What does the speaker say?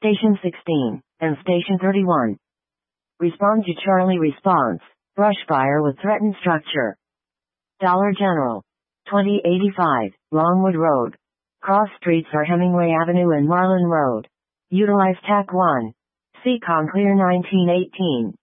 Station 16, and Station 31. Respond to Charlie response. Brush fire with threatened structure. Dollar General. 2085, Longwood Road. Cross streets are Hemingway Avenue and Marlin Road. Utilize TAC 1. Seacon Clear 1918.